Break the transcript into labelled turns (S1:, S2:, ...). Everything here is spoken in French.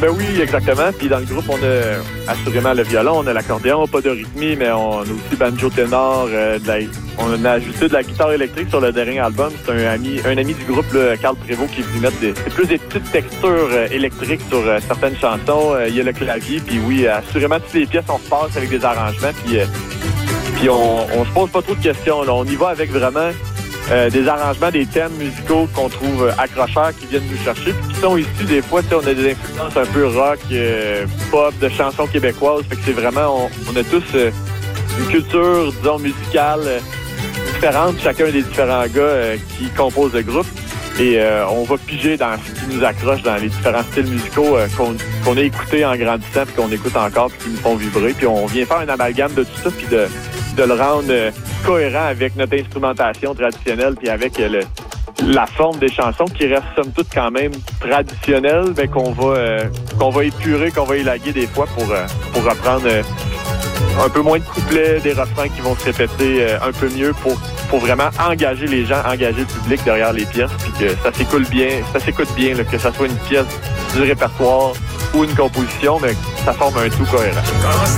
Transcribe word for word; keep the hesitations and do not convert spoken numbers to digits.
S1: ben oui, exactement. Puis dans le groupe, on a assurément le violon, on a l'accordéon, pas de rythmie, mais on a aussi banjo ténor. Euh, de la, on a ajouté de la guitare électrique sur le dernier album. C'est un ami, un ami du groupe, là, Carl Prévost, qui est venu mettre des, c'est plus des petites textures euh, électriques sur euh, certaines chansons. Euh, il y a le clavier, puis oui, assurément toutes les pièces on repasse avec des arrangements, puis euh, puis on, on se pose pas trop de questions. Là. On y va avec vraiment euh, des arrangements, des thèmes musicaux qu'on trouve accrocheurs, qui viennent nous chercher, puis qui sont issus des fois, on a des influences un peu rock, euh, pop, de chansons québécoises. Fait que c'est vraiment, on, on a tous euh, une culture, disons, musicale euh, différente, chacun des différents gars euh, qui composent le groupe. Et euh, on va piger dans ce qui nous accroche dans les différents styles musicaux euh, qu'on, qu'on a écoutés en grandissant, puis qu'on écoute encore, puis qui nous font vibrer. Puis on vient faire un amalgame de tout ça, puis de, de le rendre euh, cohérent avec notre instrumentation traditionnelle, puis avec euh, le, la forme des chansons qui reste somme toute quand même traditionnelle, mais qu'on va euh, qu'on va épurer, qu'on va élaguer des fois pour, euh, pour reprendre euh, un peu moins de couplets, des refrains qui vont se répéter euh, un peu mieux pour pour vraiment engager les gens, engager le public derrière les pièces, puis que ça s'écoule bien, ça s'écoute bien, là, que ça soit une pièce du répertoire ou une composition, mais que ça forme un tout cohérent.